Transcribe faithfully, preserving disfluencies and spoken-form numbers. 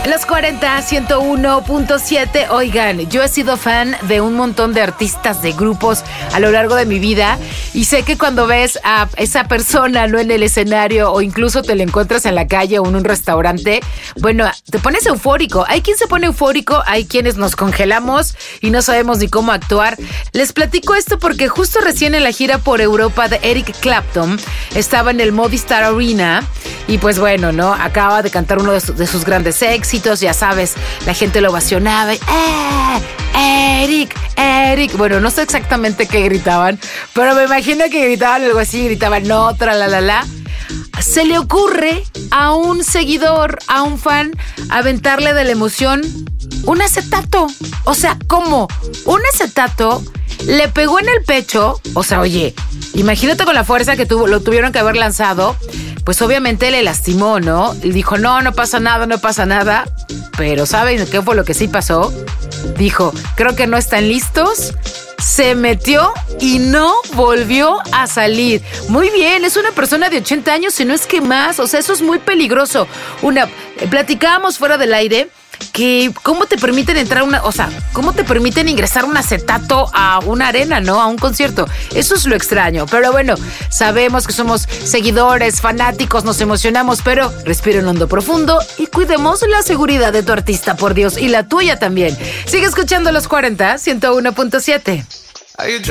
En los cuarenta, ciento uno punto siete. Oigan, yo he sido fan de un montón de artistas, de grupos a lo largo de mi vida, y sé que cuando ves a esa persona, no en el escenario, o incluso te la encuentras en la calle o en un restaurante, bueno, te pones eufórico. Hay quien se pone eufórico, hay quienes nos congelamos y no sabemos ni cómo actuar. Les platico esto porque justo recién en la gira por Europa de Eric Clapton estaba en el Movistar Arena y pues bueno, ¿no? Acaba de cantar uno de, su, de sus grandes éxitos, ya sabes, la gente lo ovacionaba. ¡Eh! ¡Eric! ¡Eric! Bueno, no sé exactamente qué gritaban, pero me imagino que gritaban algo así, gritaban no, tra la la la. Se le ocurre a un seguidor, a un fan, aventarle de la emoción un acetato. O sea, ¿cómo? Un acetato le pegó en el pecho. O sea, oye, imagínate con la fuerza que tuvo, lo tuvieron que haber lanzado. Pues obviamente le lastimó, ¿no? Y dijo, no, no pasa nada, no pasa nada. Pero ¿saben qué fue lo que sí pasó? Dijo, creo que no están listos. Se metió y no volvió a salir. Muy bien, es una persona de ochenta años, si no es que más. O sea, eso es muy peligroso. Una, platicábamos fuera del aire que cómo te permiten entrar una, o sea, cómo te permiten ingresar un acetato a una arena, ¿no? A un concierto. Eso es lo extraño. Pero bueno, sabemos que somos seguidores, fanáticos, nos emocionamos, pero respira en hondo profundo y cuidemos la seguridad de tu artista, por Dios, y la tuya también. Sigue escuchando Los cuarenta, ciento uno punto siete.